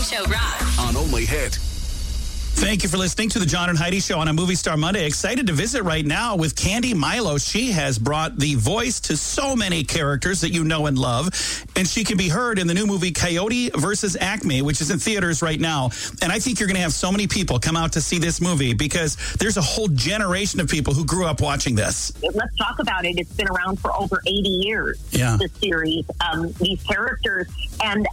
Show rocks. On Only Hit. Thank you for listening to the John and Heidi Show on a Movie Star Monday. Excited to visit right now with Candy Milo. She has brought the voice to so many characters that you know and love, and she can be heard in the new movie Coyote vs. Acme, which is in theaters right now. And I think you're going to have so many people come out to see this movie because there's a whole generation of people who grew up watching this. Let's talk about it. It's been around for over 80 years, this series, these characters. And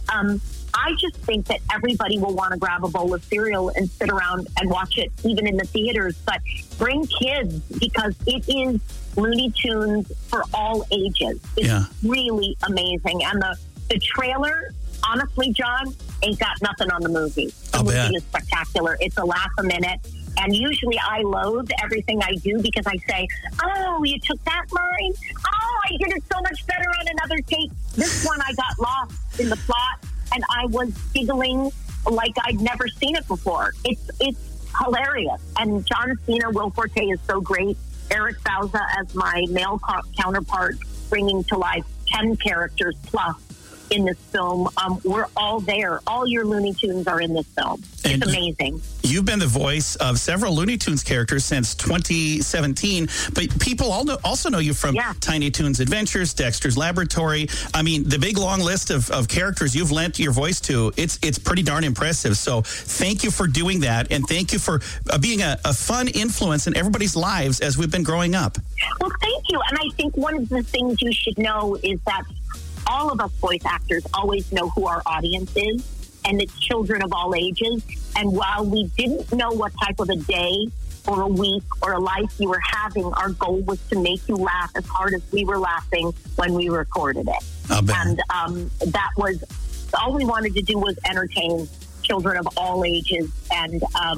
I just think that everybody will want to grab a bowl of cereal and sit around and watch it, even in the theaters. But bring kids, because it is Looney Tunes for all ages. It's really amazing. And the trailer, honestly, John, ain't got nothing on the movie. The movie is spectacular. It's a laugh a minute. And usually I loathe everything I do because I say, oh, you took that line? Oh, I did it so much better on another take. This one I got lost in the plot. And I was giggling like I'd never seen it before. It's hilarious. And John Cena, Will Forte is so great. Eric Bauza as my male counterpart, bringing to life 10 characters plus in this film. We're all there. All your Looney Tunes are in this film. It's amazing. You've been the voice of several Looney Tunes characters since 2017, but people also know you from Tiny Toons Adventures, Dexter's Laboratory. I mean, the big long list of characters you've lent your voice to, it's pretty darn impressive. So thank you for doing that, and thank you for being a fun influence in everybody's lives as we've been growing up. Well, thank you. And I think one of the things you should know is that all of us voice actors always know who our audience is, and it's children of all ages. And while we didn't know what type of a day or a week or a life you were having, our goal was to make you laugh as hard as we were laughing when we recorded it. And that was all we wanted to do, was entertain children of all ages. And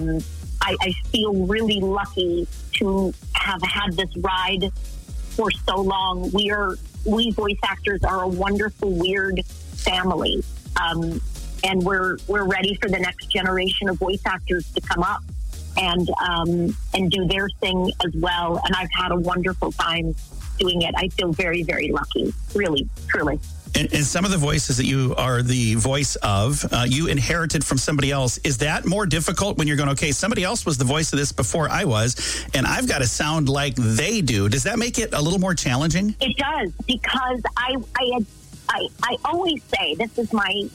I feel really lucky to have had this ride for so long. We voice actors are a wonderful, weird family. And we're ready for the next generation of voice actors to come up and do their thing as well. And I've had a wonderful time doing it. I feel very, very lucky, really, truly. And some of the voices that you are the voice of, you inherited from somebody else. Is that more difficult when you're going, okay, somebody else was the voice of this before I was, and I've got to sound like they do? Does that make it a little more challenging? It does, because I always say, this is my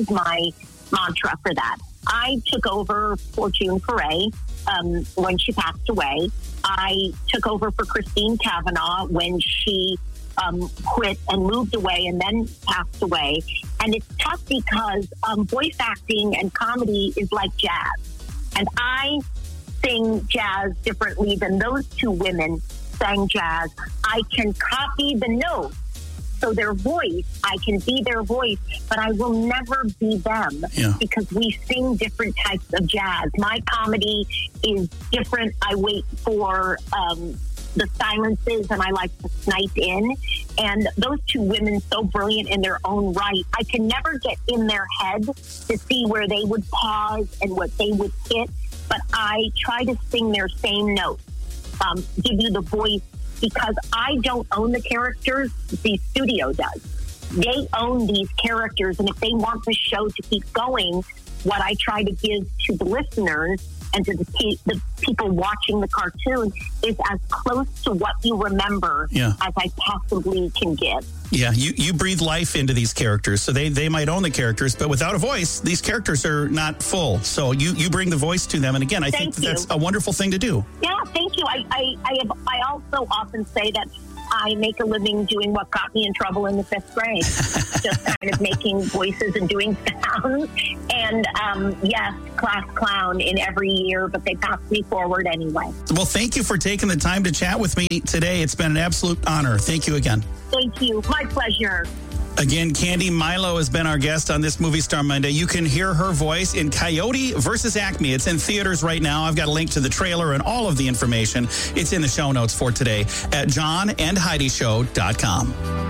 mantra for that. I took over for June Foray when she passed away. I took over for Christine Cavanaugh when she quit and moved away and then passed away. And it's tough because voice acting and comedy is like jazz. And I sing jazz differently than those two women sang jazz. I can copy the notes. So their voice, I can be their voice, but I will never be them because we sing different types of jazz. My comedy is different. I wait for the silences and I like to snipe in. And those two women, so brilliant in their own right, I can never get in their head to see where they would pause and what they would hit, but I try to sing their same notes, give you the voice, because I don't own the characters, the studio does. They own these characters, and if they want the show to keep going, what I try to give to the listeners and to the people watching the cartoon is as close to what you remember as I possibly can give. Yeah, you breathe life into these characters, so they might own the characers, but without a voice, these characters are not full. So you bring the voice to them, and again, I think that's a wonderful thing to do. Yeah, thank you. I also often say that I make a living doing what got me in trouble in the 5th grade, just kind of making voices and doing sounds. And yes, class clown in every year, but they passed me forward anyway. Well, thank you for taking the time to chat with me today. It's been an absolute honor. Thank you again. Thank you. My pleasure. Again, Candy Milo has been our guest on this Movie Star Monday. You can hear her voice in Coyote vs. Acme. It's in theaters right now. I've got a link to the trailer and all of the information. It's in the show notes for today at johnandheidishow.com.